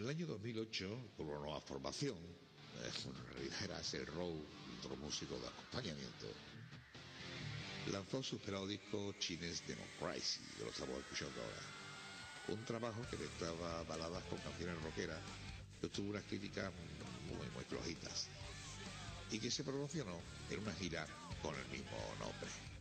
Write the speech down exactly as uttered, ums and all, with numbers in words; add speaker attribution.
Speaker 1: el año dos mil ocho, con una nueva formación, eh, en realidad era Axl Rose, otro músico de acompañamiento, lanzó su esperado disco Chinese Democracy, que lo estamos escuchando ahora. Un trabajo que mezclaba baladas con canciones rockeras, que obtuvo unas críticas muy, muy flojitas, y que se promocionó en una gira con el mismo nombre.